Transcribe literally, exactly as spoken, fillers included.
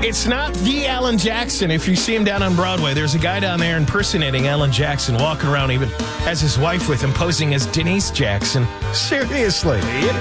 It's not the Alan Jackson. If you see him down on Broadway, there's a guy down there impersonating Alan Jackson, walking around, even has his wife with him, posing as Denise Jackson. Seriously.